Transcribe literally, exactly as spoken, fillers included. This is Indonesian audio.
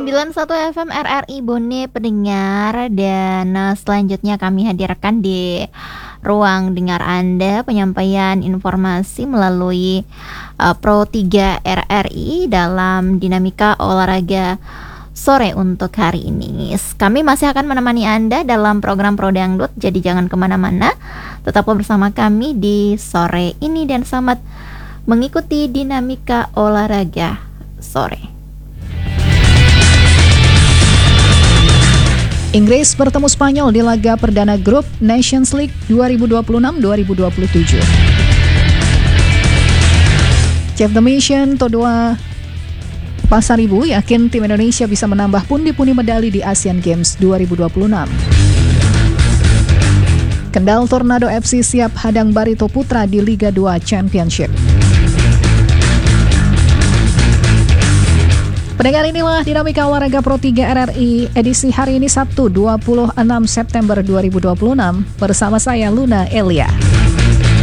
sembilan puluh satu F M R R I Bone pendengar, dan uh, selanjutnya kami hadirkan di ruang dengar Anda penyampaian informasi melalui uh, Pro tiga R R I dalam dinamika olahraga sore untuk hari ini. Kami masih akan menemani Anda dalam program Pro Dangdut, jadi jangan kemana-mana, tetaplah bersama kami di sore ini dan selamat mengikuti dinamika olahraga sore. Inggris bertemu Spanyol di laga perdana grup Nations League dua ribu dua puluh enam dua ribu dua puluh tujuh. Chef The Mission Todoa Pasaribu yakin tim Indonesia bisa menambah pundi-pundi medali di Asian Games dua ribu dua puluh enam. Kendal Tornado F C siap hadang Barito Putra di Liga dua Championship. Pendengar, inilah dinamika olahraga Pro tiga R R I edisi hari ini Sabtu dua puluh enam September dua ribu dua puluh enam bersama saya Luna Elia.